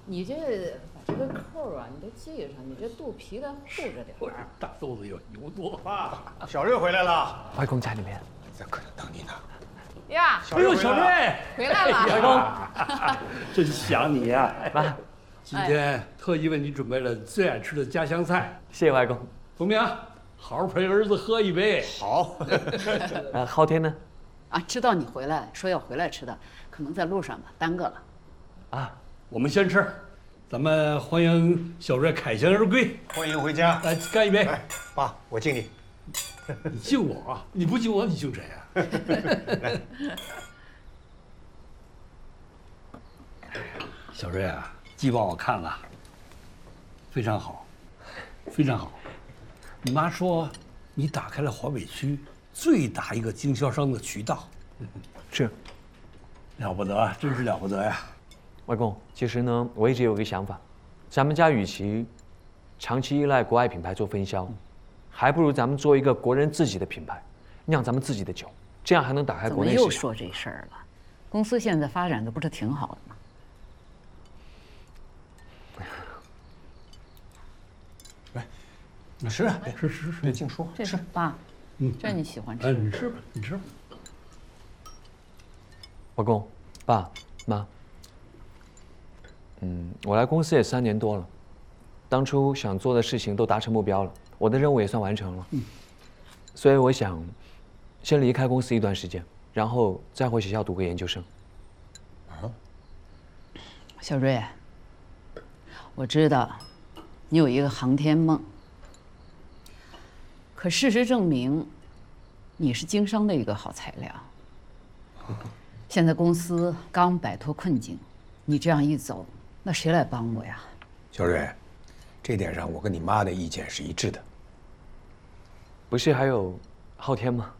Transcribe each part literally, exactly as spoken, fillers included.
你这把这个扣啊，你得系上，你这肚皮得护着点儿。 大肚子有油多。 爸，小瑞回来了。 外公在里面， 在客厅等你呢。 呀， 哎呦，小瑞回来了， 外公，真想你呀！ 妈， 今天特意为你准备了最爱吃的家乡菜。 谢谢外公。 冯明，好好陪儿子喝一杯。 好。 呃，昊天呢？ 啊，知道你回来，说要回来吃的，可能在路上吧，耽搁了。 啊， 我们先吃，咱们欢迎小瑞凯旋而归。 欢迎回家。 来干一杯。 来，爸，我敬你。 你敬我啊？你不敬我，你敬谁啊？小瑞啊，寄望我看了，非常好，非常好。你妈说，你打开了华北区最大一个经销商的渠道， 是， 了不得，真是了不得呀！ 外公，其实呢，我一直有个想法，咱们家与其长期依赖国外品牌做分销，还不如咱们做一个国人自己的品牌，酿咱们自己的酒，这样还能打开怎么国内市场。 又说这事儿了？公司现在发展的不是挺好的吗？ 你吃啊， 吃吃吃， 别净说。 这是爸， 嗯， 这你喜欢吃？ 哎，你吃吧，你吃吧。 外公、爸妈，嗯，我来公司也三年多了，当初想做的事情都达成目标了，我的任务也算完成了。嗯，所以我想先离开公司一段时间，然后再回学校读个研究生。 啊， 小瑞，我知道你有一个航天梦，可事实证明，你是经商的一个好材料。现在公司刚摆脱困境，你这样一走，那谁来帮我呀？ 小瑞，这点上我跟你妈的意见是一致的。 不是还有昊天吗？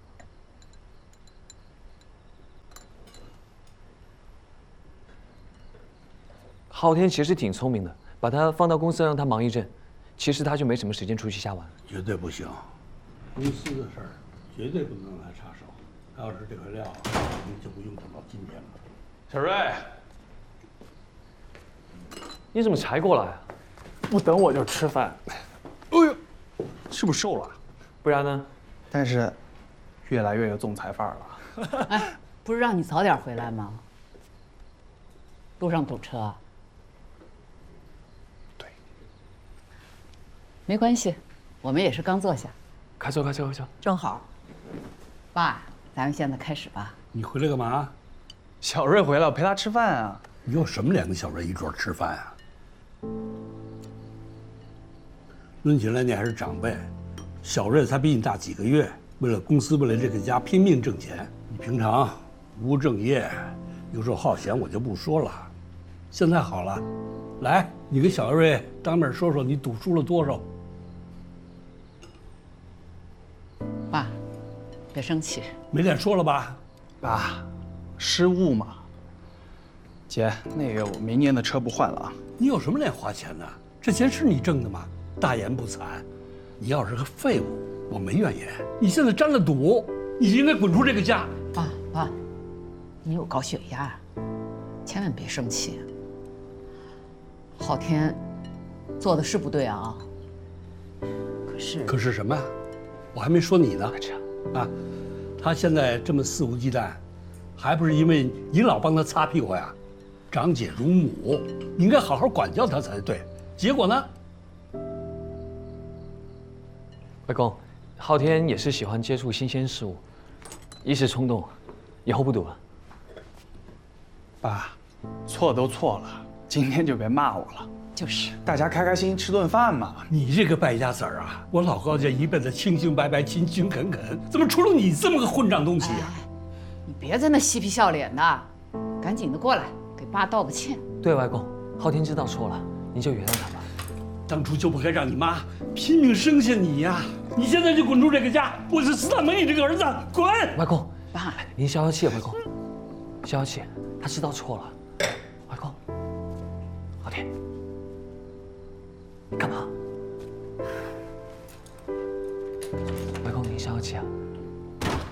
昊天其实挺聪明的，把他放到公司让他忙一阵，其实他就没什么时间出去瞎玩。 绝对不行，公司的事儿绝对不能让他插手。他要是这块料，你就不用等到今天了。小瑞， 你怎么才过来啊？ 不等我就吃饭。哎呦，是不是瘦了？ 不然呢？ 但是，越来越有总裁范儿了。 哎，不是让你早点回来吗？路上堵车。 对， 没关系，我们也是刚坐下， 快坐，快坐，快坐。 正好。爸，咱们现在开始吧。 你回来干嘛？ 小瑞回来，我陪他吃饭啊。 你有什么脸跟小瑞一桌吃饭啊？论起来你还是长辈，小瑞才比你大几个月，为了公司，为了这个家拼命挣钱。你平常不务正业，游手好闲，我就不说了。现在好了，来，你跟小瑞当面说说你赌输了多少。 爸，别生气。 没脸说了吧？ 爸，失误嘛。姐，那个我明年的车不换了啊。 你有什么脸花钱呢？这钱是你挣的吗？大言不惭！你要是个废物，我没怨言。你现在沾了赌，你应该滚出这个家。 爸爸，你有高血压，千万别生气。昊天做的是不对啊，可是可是什么呀？我还没说你呢。 快吃啊！ 啊，他现在这么肆无忌惮，还不是因为你老帮他擦屁股呀？长姐如母，你应该好好管教他才对。结果呢？ 外公，昊天也是喜欢接触新鲜事物，一时冲动，以后不赌了。 爸，错都错了，今天就别骂我了。 就是， 大家开开心心吃顿饭嘛。 你这个败家子儿啊！我老高家一辈子清清白白、勤勤恳恳，怎么出了你这么个混账东西呀、啊？ 你别在那嬉皮笑脸的，赶紧的过来给爸道个歉。 对，外公，昊天知道错了，您就原谅他吧。 当初就不该让你妈拼命生下你呀！你现在就滚出这个家！我是死党没你这个儿子，滚！ 外公， 爸， 您消消气，外公，消消气，他知道错了。外公，昊天，你干嘛？外公，您消消气啊！